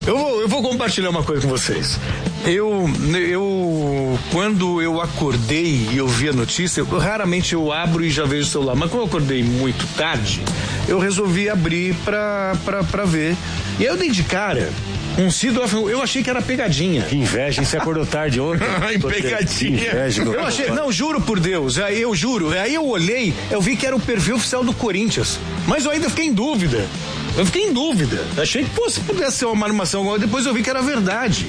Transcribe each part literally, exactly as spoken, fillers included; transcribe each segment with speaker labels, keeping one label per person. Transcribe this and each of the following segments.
Speaker 1: Eu vou, eu vou compartilhar uma coisa com vocês. Eu, eu, quando eu acordei e eu vi a notícia, eu, raramente eu abro e já vejo o celular, mas como eu acordei muito tarde, eu resolvi abrir pra, pra, pra ver. E aí eu dei de cara um Seedorf, eu achei que era pegadinha.
Speaker 2: Que inveja, hein? Você acordou tarde ontem.
Speaker 1: Pegadinha. Inveja, eu achei, não, juro por Deus, aí eu juro. Aí eu olhei, eu vi que era o perfil oficial do Corinthians, mas eu ainda fiquei em dúvida. Eu fiquei em dúvida. Achei que fosse, pudesse ser uma animação, depois eu vi que era verdade.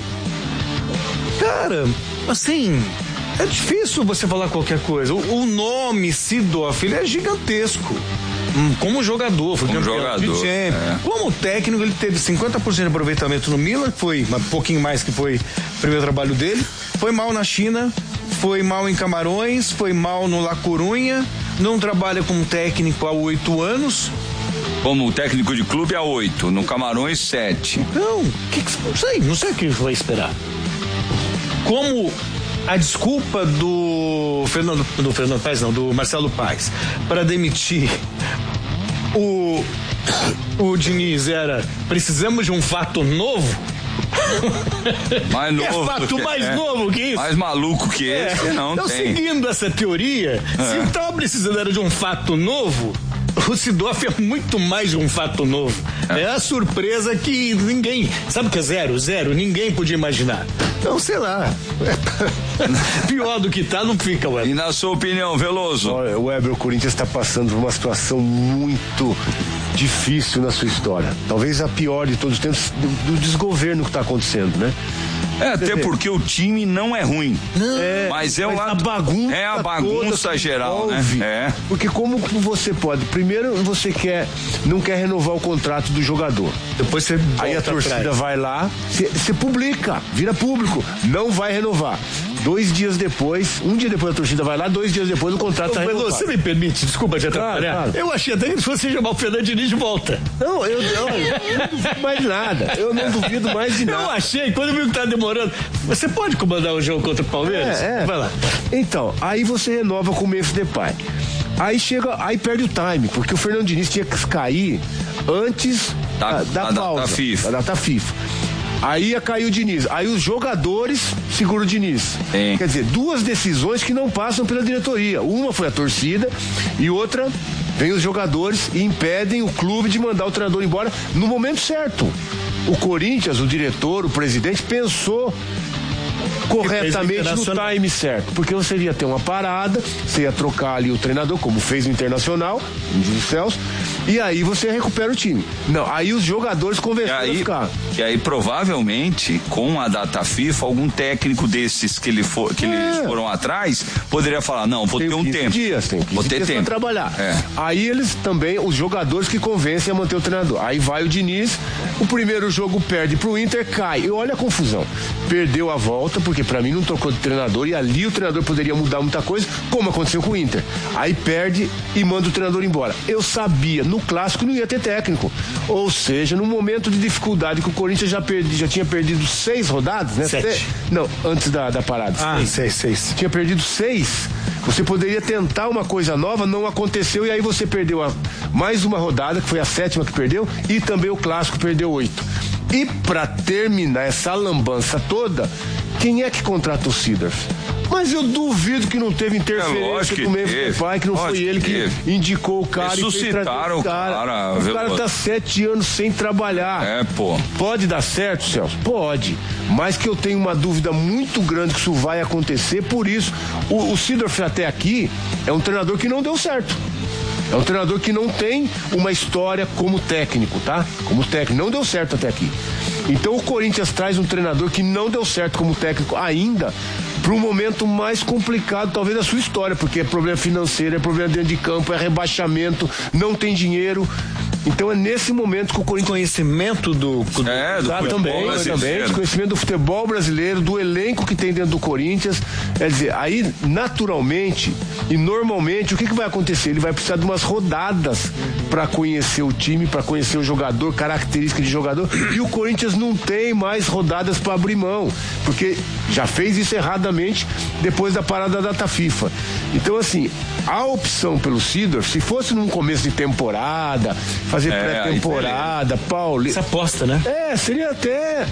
Speaker 1: Cara, assim, é difícil você falar qualquer coisa. O, o nome Seedorf, ele é gigantesco. Como jogador, foi
Speaker 3: como
Speaker 1: campeão
Speaker 3: jogador,
Speaker 1: de Champions. É. Como técnico, ele teve cinquenta por cento de aproveitamento no Milan, foi um pouquinho mais que foi o primeiro trabalho dele. Foi mal na China, foi mal em Camarões, foi mal no La Corunha, não trabalha como técnico há oito anos.
Speaker 3: Como técnico de clube há oito, no Camarões sete.
Speaker 1: Não, que, que, não sei, não sei o que vai esperar. Como a desculpa do Fernando, do Fernando Paes, não, do Marcelo Paes, para demitir o, o Diniz era: precisamos de um fato novo.
Speaker 3: Mais novo.
Speaker 1: É fato
Speaker 3: que,
Speaker 1: mais
Speaker 3: é,
Speaker 1: novo que isso.
Speaker 3: Mais maluco que
Speaker 1: é.
Speaker 3: esse, não
Speaker 1: então,
Speaker 3: tem.
Speaker 1: Seguindo essa teoria, é. se estava precisando era de um fato novo, o Seedorf é muito mais de um fato novo. É. é a surpresa que ninguém, sabe o que é zero? Zero, ninguém podia imaginar. Então, sei lá. Pior do que tá, não fica, Weber.
Speaker 3: E na sua opinião, Veloso?
Speaker 2: Olha, o Weber, o Corinthians está passando por uma situação muito difícil na sua história. Talvez a pior de todos os tempos, do, do desgoverno que está acontecendo, né?
Speaker 3: É, até porque o time não é ruim.
Speaker 2: Não, é,
Speaker 3: mas é
Speaker 2: mas
Speaker 3: uma
Speaker 2: a bagunça.
Speaker 3: É a bagunça geral, né? É.
Speaker 2: Porque como você pode? Primeiro você quer, não quer renovar o contrato do jogador.
Speaker 1: Depois você
Speaker 2: aí a torcida atrás. vai lá, você publica, vira público, não vai renovar. Dois dias depois, um dia depois a torcida vai lá, dois dias depois o contrato está renovado.
Speaker 1: Você me permite, desculpa te atrapalhar. Claro, claro. Eu achei até que se fosse chamar o Fernando Diniz de volta.
Speaker 2: Não, eu, eu, eu não duvido mais de nada. Eu não duvido mais de nada.
Speaker 1: Eu achei, quando eu vi que tá demorando, você pode comandar o jogo contra o Palmeiras?
Speaker 2: É, é. Vai lá. Então, aí você renova com o Memphis Depay. Aí chega, aí perde o time, porque o Fernando Diniz tinha que cair antes da, da, da pausa. Da FIFA. Da data FIFA. Aí ia cair o Diniz. Aí os jogadores seguram o Diniz. Sim. Quer dizer, duas decisões que não passam pela diretoria. Uma foi a torcida e outra vem os jogadores e impedem o clube de mandar o treinador embora no momento certo. O Corinthians, o diretor, o presidente pensou corretamente no time certo, porque você ia ter uma parada, você ia trocar ali o treinador, como fez o Internacional, o Celso, e aí você recupera o time. Não, aí os jogadores convenceram a ficar.
Speaker 3: E aí provavelmente com a data FIFA, algum técnico desses que, ele for, que é. eles foram atrás poderia falar: não, vou tem ter um tempo.
Speaker 2: Dias, tem
Speaker 3: vou ter
Speaker 2: dias
Speaker 3: tempo
Speaker 2: pra trabalhar.
Speaker 3: É.
Speaker 2: Aí eles também, os jogadores que convencem a manter o treinador. Aí vai o Diniz, o primeiro jogo perde pro Inter, cai. E olha a confusão. Perdeu a volta, porque pra mim não trocou de treinador, e ali o treinador poderia mudar muita coisa, como aconteceu com o Inter. Aí perde e manda o treinador embora. Eu sabia, no clássico não ia ter técnico. Ou seja, no momento de dificuldade que o Corinthians já, perdi, já tinha perdido seis rodadas, né?
Speaker 1: Sete.
Speaker 2: Não, antes da, da parada.
Speaker 1: Ah, seis. seis, seis.
Speaker 2: Tinha perdido seis. Você poderia tentar uma coisa nova, não aconteceu, e aí você perdeu a, mais uma rodada, que foi a sétima que perdeu, e também o clássico perdeu oito. E pra terminar essa lambança toda, quem é que contrata o Seedorf? Mas eu duvido que não teve interferência
Speaker 3: é,
Speaker 2: do Memphis Depay, que não foi ele que, que indicou o cara.
Speaker 3: Ressuscitaram o cara. cara.
Speaker 2: O cara tá sete anos sem trabalhar.
Speaker 3: É, pô.
Speaker 2: Pode dar certo, Celso? Pode. Mas que eu tenho uma dúvida muito grande que isso vai acontecer, por isso, o, o Seedorf até aqui é um treinador que não deu certo. É um treinador que não tem uma história como técnico, tá? Como técnico. Não deu certo até aqui. Então o Corinthians traz um treinador que não deu certo como técnico ainda, para um momento mais complicado, talvez, da sua história, porque é problema financeiro, é problema dentro de campo, é rebaixamento, não tem dinheiro. Então é nesse momento que o Corinthians...
Speaker 1: Conhecimento do...
Speaker 3: É, do
Speaker 2: tá,
Speaker 3: futebol
Speaker 2: também,
Speaker 3: brasileiro.
Speaker 2: também, conhecimento do futebol brasileiro, do elenco que tem dentro do Corinthians. Quer dizer, aí naturalmente e normalmente o que, que vai acontecer? Ele vai precisar de umas rodadas para conhecer o time, para conhecer o jogador, característica de jogador, e o Corinthians não tem mais rodadas para abrir mão, porque já fez isso erradamente depois da parada da data FIFA. Então, assim, a opção pelo Seedorf, se fosse num começo de temporada, fazer é, pré-temporada, Paulo.
Speaker 1: Essa aposta, né?
Speaker 2: É, seria até.